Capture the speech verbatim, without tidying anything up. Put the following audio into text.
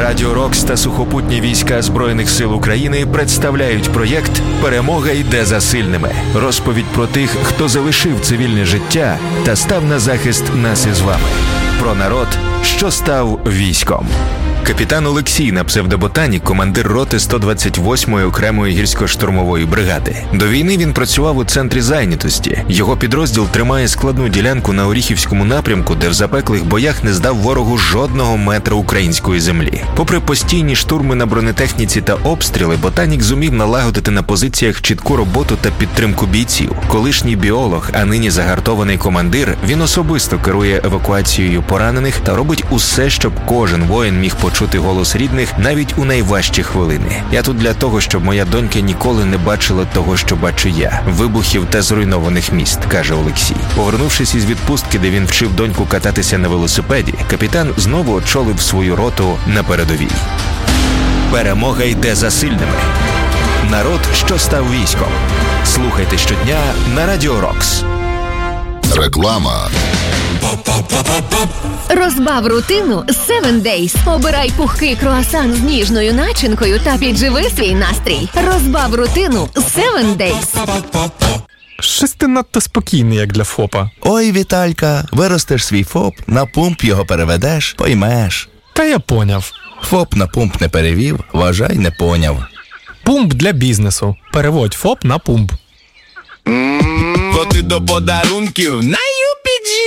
Радіо Рокс та сухопутні війська Збройних сил України представляють проєкт «Перемога йде за сильними». Розповідь про тих, хто залишив цивільне життя та став на захист нас із вами. Про народ, що став військом. Капітан Олексій на псевдоботанік, командир роти сто двадцять восьмої окремої гірсько-штурмової бригади. До війни він працював у центрі зайнятості. Його підрозділ тримає складну ділянку на Оріхівському напрямку, де в запеклих боях не здав ворогу жодного метра української землі. Попри постійні штурми на бронетехніці та обстріли, ботанік зумів налагодити на позиціях чітку роботу та підтримку бійців. Колишній біолог, а нині загартований командир, він особисто керує евакуацією поранених та робить усе, щоб кожен воїн міг почути чути голос рідних навіть у найважчі хвилини. Я тут для того, щоб моя донька ніколи не бачила того, що бачу я – вибухів та зруйнованих міст, каже Олексій. Повернувшись із відпустки, де він вчив доньку кататися на велосипеді, капітан знову очолив свою роту на передовій. Перемога йде за сильними. Народ, що став військом. Слухайте щодня на Радіо Рокс. Реклама. Розбав рутину севен дейз. Обирай пухкий круасан з ніжною начинкою та підживи свій настрій. Розбав рутину севен дейз. Щось ти надто спокійний, як для ФОПа. Ой, Віталька, виростеш свій ФОП, на пумп його переведеш, поймеш. Та я поняв. ФОП на пумп не перевів, вважай, не поняв. Пумп для бізнесу. Переводь ФОП на пумп. Коти до подарунків на